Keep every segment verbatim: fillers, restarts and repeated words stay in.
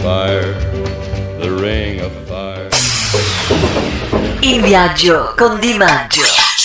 fire, the ring of fire. In viaggio con Di Maggio.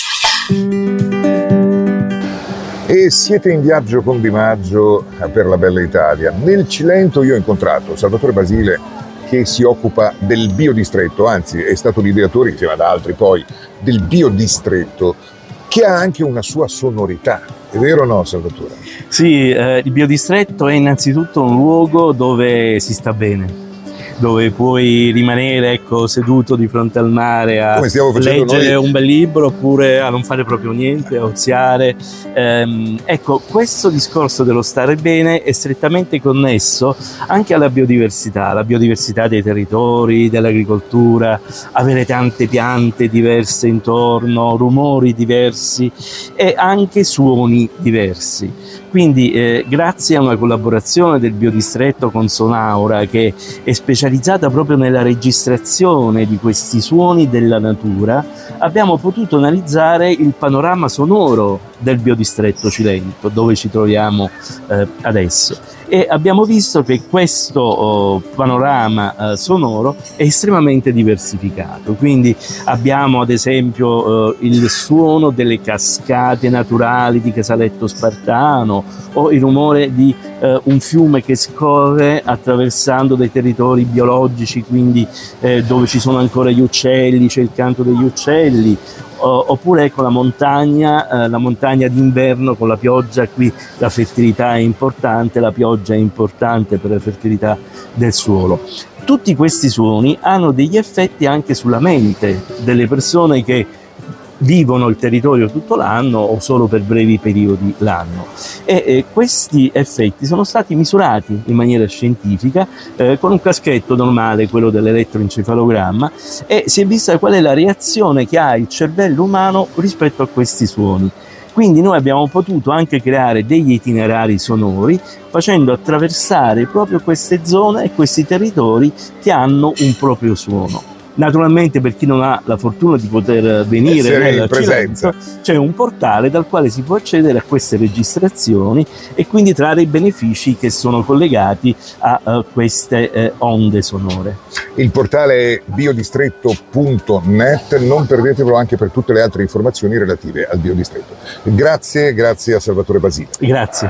E siete in viaggio con Di Maggio per la bella Italia. Nel Cilento io ho incontrato Salvatore Basile, che si occupa del biodistretto, anzi è stato l'ideatore insieme ad altri poi del biodistretto, che ha anche una sua sonorità. È vero o no, Salvatore? Sì, eh, il biodistretto è innanzitutto un luogo dove si sta bene, dove puoi rimanere, ecco, seduto di fronte al mare a leggere noi un bel libro, oppure a non fare proprio niente, a oziare. Ehm, ecco, questo discorso dello stare bene è strettamente connesso anche alla biodiversità, la biodiversità dei territori, dell'agricoltura, avere tante piante diverse intorno, rumori diversi e anche suoni diversi. Quindi eh, grazie a una collaborazione del biodistretto con Sonaura, che è specializzata proprio nella registrazione di questi suoni della natura, abbiamo potuto analizzare il panorama sonoro del biodistretto Cilento, dove ci troviamo eh, adesso. E abbiamo visto che questo oh, panorama eh, sonoro è estremamente diversificato. Quindi abbiamo ad esempio eh, il suono delle cascate naturali di Casaletto Spartano, o il rumore di eh, un fiume che scorre attraversando dei territori biologici, quindi eh, dove ci sono ancora gli uccelli, c'è il canto degli uccelli. Oppure ecco la montagna, eh, la montagna d'inverno con la pioggia. Qui la fertilità è importante, la pioggia è importante per la fertilità del suolo. Tutti questi suoni hanno degli effetti anche sulla mente delle persone che vivono il territorio tutto l'anno o solo per brevi periodi l'anno, e eh, questi effetti sono stati misurati in maniera scientifica eh, con un caschetto normale, quello dell'elettroencefalogramma, e si è vista qual è la reazione che ha il cervello umano rispetto a questi suoni. Quindi noi abbiamo potuto anche creare degli itinerari sonori, facendo attraversare proprio queste zone e questi territori che hanno un proprio suono. Naturalmente, per chi non ha la fortuna di poter venire nella Cilento, c'è un portale dal quale si può accedere a queste registrazioni e quindi trarre i benefici che sono collegati a, a queste eh, onde sonore. Il portale è biodistretto punto net, non perdetevelo anche per tutte le altre informazioni relative al biodistretto. Grazie, grazie a Salvatore Basile. Grazie.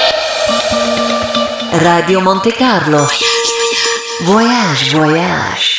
Radio Monte Carlo. Voyage, voyage.